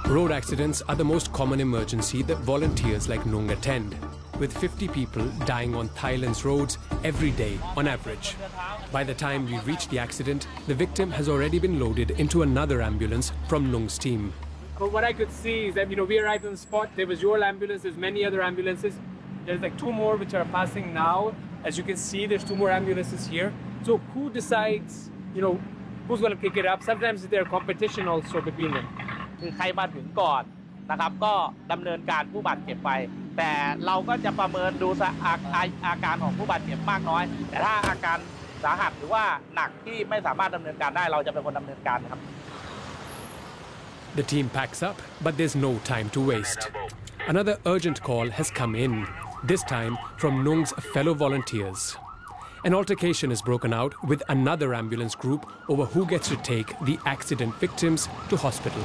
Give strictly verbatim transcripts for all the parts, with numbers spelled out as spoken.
Road accidents are the most common emergency that volunteers like Nung attend, with fifty people dying on Thailand's roads every day on average. By the time we reach the accident, the victim has already been loaded into another ambulance from Nung's team. But what I could see is that, you know, we arrived on the spot, there was your ambulance, there's many other ambulances. There's like two more which are passing now. As you can see, there's two more ambulances here. So who decides, you know, who's going to pick it up? Sometimes there's competition also between them. คือใครมาถึงก่อนนะครับก็ดำเนินการผู้บาดเจ็บไปแต่เราก็จะประเมินดูอาอาการของผู้บาดเจ็บมากน้อยแต่ถ้าอาการสาหัสหรือว่าหนักที่ไม่สามารถดำเนินการได้เราจะเป็นคนดำเนินการครับ The team packs up, but there's no time to waste. Another urgent call has come in, this time from Nung's fellow volunteers. An altercation is broken out with another ambulance group over who gets to take the accident victims to hospital.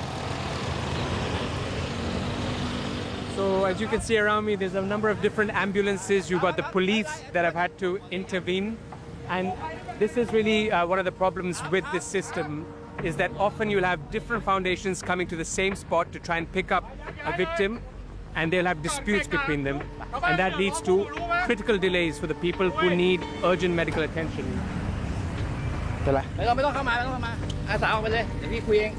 So as you can see around me, there's a number of different ambulances. You've got the police that have had to intervene. And this is really uh, one of the problems with this system, is that often you'll have different foundations coming to the same spot to try and pick up a victim, and they'll have disputes between them. And that leads to critical delays for the people who need urgent medical attention. เป็นไรไม่ต้องไม่ต้องเข้ามาไม่ต้องเข้ามาอาสาออกไปเลยเดี๋ยวพี่คุยเอง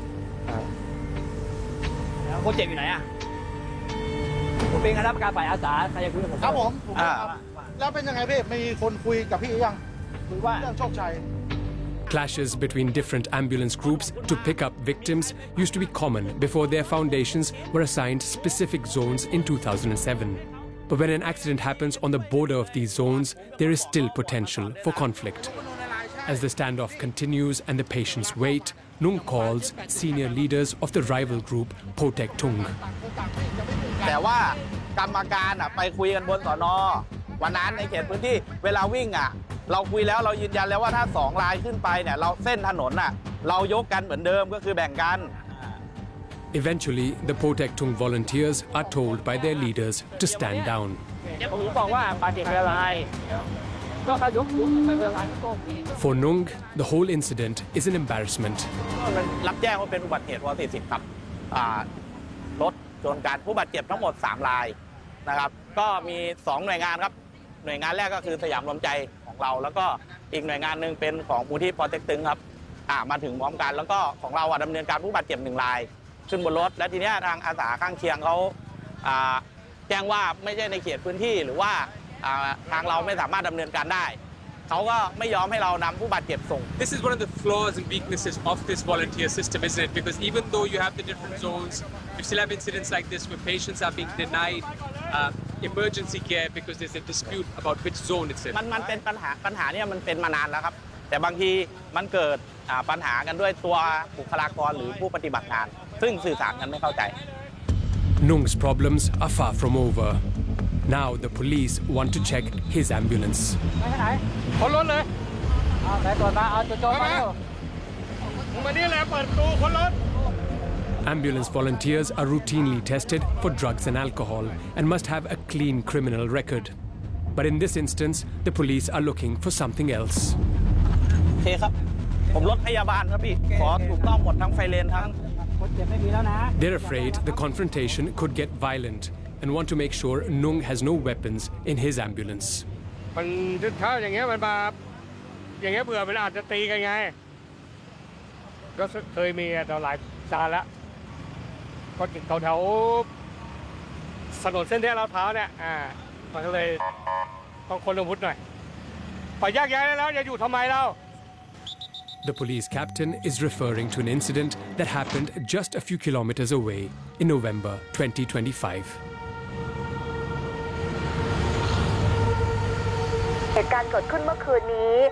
คนเจ็บอยู่ไหนอ่ะผมเป็นคณะกรรมการฝ่ายอาสาใครจะคุยกับผมครับผมแล้วเป็นยังไงพี่มีคนคุยกับพี่ยังคุยว่าเรื่องโชคชัย Clashes between different ambulance groups to pick up victims used to be common before their foundations were assigned specific zones in two thousand seven. But when an accident happens on the border of these zones, there is still potential for conflict. As the standoff continues and the patients wait, Nung calls senior leaders of the rival group Potek Tung. แต่ว่ากรรมการอ่ะไปคุยกันบนสน.วันนั้นในเขตพื้นที่เวลาวิ่งอ่ะเราคุยแล้วเรายืนยันแล้วว่าถ้าสองลายขึ้นไปเนี่ยเราเส้นถนนอ่ะเรายกกันเหมือนเดิมก็คือแบ่งกัน Eventually, the Potek Tung volunteers are told by their leaders to stand down. ผมบอกว่าบาดเจ็บเป็นอะไรก็ยกไม่เป็นไร For Nung, the whole incident is an embarrassment. รับแจ้งว่าเป็นอุบัติเหตุว.สี่สิบครับรถชนกันผู้บาดเจ็บทั้งหมดสามรายนะครับก็มีสองหน่วยงานครับหน่วยงานแรกก็คือสยามรวมใจของเราแล้วก็อีกหน่วยงานหนึ่งเป็นของมูลที่ปอเต็กตึงครับมาถึงพร้อมกันแล้วก็ของเราดำเนินการผู้บาดเจ็บหนึ่งรายขึ้นบนรถและทีนี้ทางอาสาข้างเคียงเขาแจ้งว่าไม่ใช่ในเขตพื้นที่หรือว่าทางเราไม่สามารถดำเนินการได้เขาก็ไม่ยอมให้เรานำผู้บาดเจ็บส่ง This is one of the flaws and weaknesses of this volunteer system, isn't it? Because even though you have the different zones, you still have incidents like this where patients are being denied uh, emergency care because there's a dispute about which zone it's in. มันมันเป็นปัญหาปัญหาเนี่ยมันเป็นมานานแล้วครับแต่บางทีมันเกิดปัญหากันด้วยตัวบุคลากรหรือผู้ปฏิบัติงานซึ่งสื่อสารกันไม่เข้าใจ Nung's problems are far from over. Now the police want to check his ambulance. ไปไหนคนรถเลยเอาไปตรวจมาเอาโจรมามานี่แหละเปิดประตูคนรถ Ambulance volunteers are routinely tested for drugs and alcohol and must have a clean criminal record. But in this instance, the police are looking for something else. โอเคครับผมรถพยาบาลครับพี่ขอถูกต้องหมดทั้งไฟเลนทั้งคนเจ็บไม่มีแล้วนะ They're afraid the confrontation could get violent and want to make sure Nung has no weapons in his ambulance. มันถ้าอย่างเงี้ยมันมาอย่างเงี้ยเผื่อมันอาจจะตีกันไงก็เคยมีแต่หลายนานแล้วก็แถวๆถนนเส้นที่เราเท้าเนี่ยอ่ามันก็เลยต้องคนอาวุธหน่อยปล่อยแยกย้ายแล้วอย่าอยู่ทำไมเรา The police captain is referring to an incident that happened just a few kilometers away in November twenty twenty-five. เหตุการณ์เกิดขึ้นเมื่อคืนนี้